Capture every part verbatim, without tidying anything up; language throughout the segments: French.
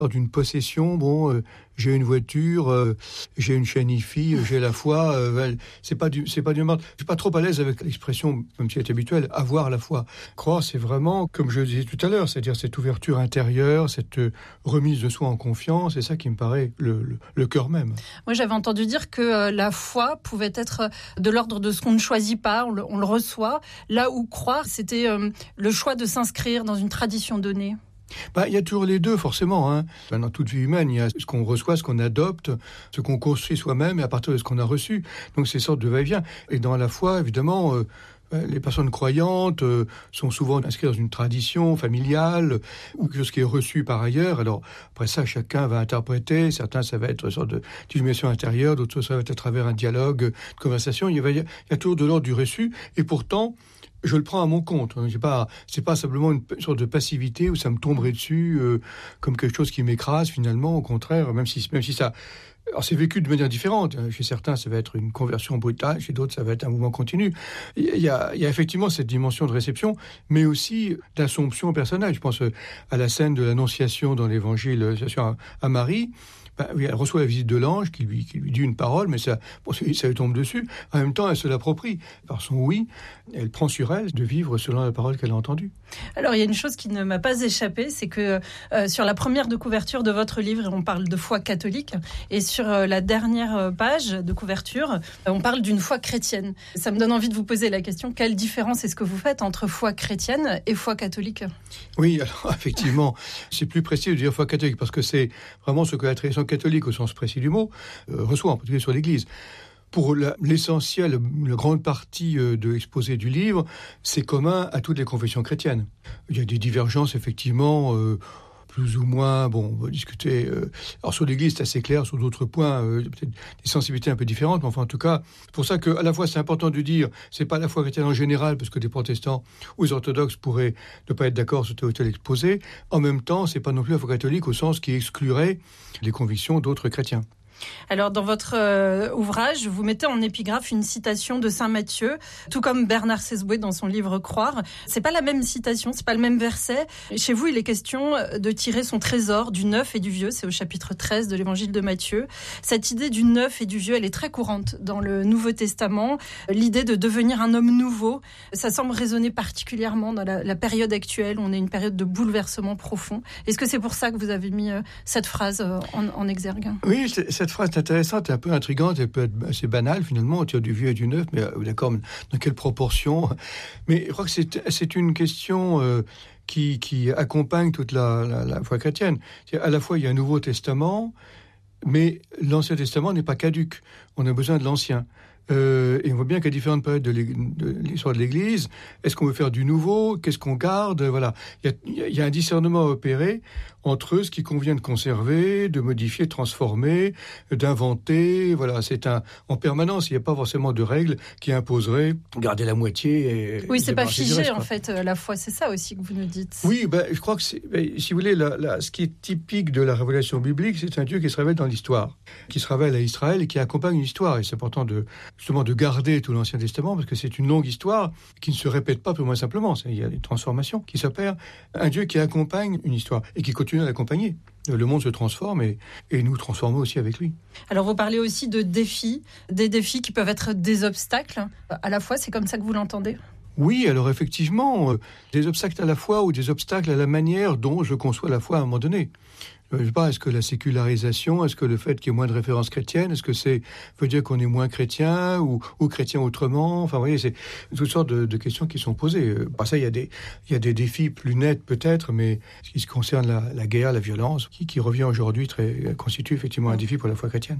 Lors d'une possession, bon, euh, j'ai une voiture, euh, j'ai une chaîne hi-fi, j'ai la foi, euh, c'est pas du, c'est pas du mal. Je suis pas trop à l'aise avec l'expression, même si elle est habituelle, avoir la foi. Croire, c'est vraiment, comme je le disais tout à l'heure, c'est-à-dire cette ouverture intérieure, cette euh, remise de soi en confiance, c'est ça qui me paraît le, le, le cœur même. Moi, j'avais entendu dire que euh, la foi pouvait être de l'ordre de ce qu'on ne choisit pas, on le, on le reçoit, là où croire, c'était euh, le choix de s'inscrire dans une tradition donnée. Bah, il y a toujours les deux, forcément. Hein. Dans toute vie humaine, il y a ce qu'on reçoit, ce qu'on adopte, ce qu'on construit soi-même, et à partir de ce qu'on a reçu. Donc, c'est une sorte de va-et-vient. Et dans la foi, évidemment, euh, les personnes croyantes euh, sont souvent inscrites dans une tradition familiale ou quelque chose qui est reçu par ailleurs. Alors, après ça, chacun va interpréter. Certains, ça va être une sorte de d'illumination intérieure, d'autres, ça va être à travers un dialogue, une conversation. Il y a, il y a toujours de l'ordre du reçu. Et pourtant, je le prends à mon compte. C'est pas, c'est pas simplement une sorte de passivité où ça me tomberait dessus euh, comme quelque chose qui m'écrase finalement. Au contraire, même si, même si ça, alors c'est vécu de manière différente. Chez certains, ça va être une conversion brutale. Chez d'autres, ça va être un mouvement continu. Il y a, il y a effectivement cette dimension de réception, mais aussi d'assomption personnelle. Je pense à la scène de l'Annonciation dans l'Évangile à, à Marie. Ben, oui, elle reçoit la visite de l'ange qui lui, qui lui dit une parole, mais ça, bon, ça lui tombe dessus. En même temps, elle se l'approprie. Par son oui, elle prend sur elle de vivre selon la parole qu'elle a entendue. Alors, il y a une chose qui ne m'a pas échappé, c'est que euh, sur la première de couverture de votre livre, on parle de foi catholique, et sur euh, la dernière page de couverture, on parle d'une foi chrétienne. Ça me donne envie de vous poser la question, quelle différence est-ce que vous faites entre foi chrétienne et foi catholique ? Oui, alors effectivement, c'est plus précis de dire foi catholique, parce que c'est vraiment ce que la tradition catholique, au sens précis du mot, euh, reçoit, en particulier sur l'Église. Pour la, l'essentiel, la grande partie euh, de l'exposé du livre, c'est commun à toutes les confessions chrétiennes. Il y a des divergences, effectivement, euh, plus ou moins, bon, on va discuter. Euh, alors sur l'Église, c'est assez clair, sur d'autres points, euh, peut-être des sensibilités un peu différentes, mais enfin, en tout cas, c'est pour ça qu'à la fois, c'est important de dire, c'est pas la foi chrétienne en général, parce que des protestants ou des orthodoxes pourraient ne pas être d'accord sur tel ou tel exposé. En même temps, c'est pas non plus la foi catholique au sens qui exclurait les convictions d'autres chrétiens. Alors, dans votre euh, ouvrage, vous mettez en épigraphe une citation de saint Matthieu, tout comme Bernard Sesboué dans son livre Croire. C'est pas la même citation, c'est pas le même verset. Chez vous, il est question de tirer son trésor du neuf et du vieux. C'est au chapitre treize de l'évangile de Matthieu. Cette idée du neuf et du vieux, elle est très courante dans le Nouveau Testament. L'idée de devenir un homme nouveau, ça semble résonner particulièrement dans la, la période actuelle. On est une période de bouleversement profond. Est-ce que c'est pour ça que vous avez mis euh, cette phrase euh, en, en exergue ? Oui, c'est, cette phrase est intéressante, un peu intrigante, elle peut être assez banale finalement, on tire du vieux et du neuf, mais euh, d'accord, dans quelle proportion ? Mais je crois que c'est, c'est une question euh, qui, qui accompagne toute la, la, la foi chrétienne. C'est-à-dire, à la fois, il y a un Nouveau Testament, mais l'Ancien Testament n'est pas caduc. On a besoin de l'Ancien. Euh, et on voit bien qu'à différentes périodes de, de l'histoire de l'Église, est-ce qu'on veut faire du nouveau ? Qu'est-ce qu'on garde ? Voilà. Il y a, il y a un discernement à opérer entre ce qui convient de conserver, de modifier, de transformer, d'inventer. Voilà, c'est un en permanence. Il n'y a pas forcément de règles qui imposeraient garder la moitié. Et oui, c'est pas figé reste, en fait. La foi, c'est ça aussi que vous nous dites. Oui, ben, je crois que c'est, ben, si vous voulez, la, la, ce qui est typique de la révélation biblique, c'est un Dieu qui se révèle dans l'histoire, qui se révèle à Israël et qui accompagne une histoire. Et c'est important de justement de garder tout l'Ancien Testament parce que c'est une longue histoire qui ne se répète pas purement simplement. Il y a des transformations qui s'opèrent. Un Dieu qui accompagne une histoire et qui continue à l'accompagner. Le monde se transforme et, et nous transformons aussi avec lui. Alors vous parlez aussi de défis, des défis qui peuvent être des obstacles. À la fois, c'est comme ça que vous l'entendez ? Oui, alors effectivement, euh, des obstacles à la foi ou des obstacles à la manière dont je conçois la foi à un moment donné. Je ne sais pas, est-ce que la sécularisation, est-ce que le fait qu'il y ait moins de références chrétiennes, est-ce que c'est veut dire qu'on est moins chrétien ou, ou chrétien autrement ? Enfin, vous voyez, c'est toutes sortes de, de questions qui sont posées. Par ça, il y a des, il y a des défis plus nets peut-être, mais ce qui se concerne la, la guerre, la violence, qui, qui revient aujourd'hui, très, constitue effectivement un défi pour la foi chrétienne.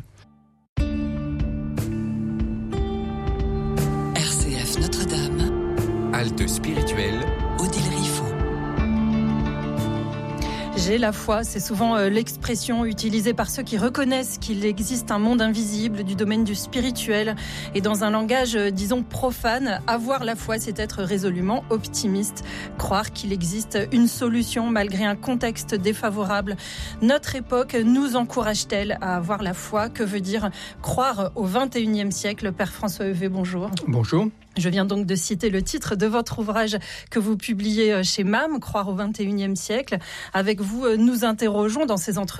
R C F Notre-Dame. Halte spirituelle. Odile Riffaut. J'ai la foi, c'est souvent euh, l'expression utilisée par ceux qui reconnaissent qu'il existe un monde invisible du domaine du spirituel. Et dans un langage, euh, disons, profane, avoir la foi, c'est être résolument optimiste. Croire qu'il existe une solution malgré un contexte défavorable. Notre époque nous encourage-t-elle à avoir la foi ? Que veut dire croire au vingt et unième siècle ? Père François Heuvet, bonjour. Bonjour. Je viens donc de citer le titre de votre ouvrage que vous publiez chez M A M, Croire au vingt et unième siècle. Avec vous, nous interrogeons dans ces entretiens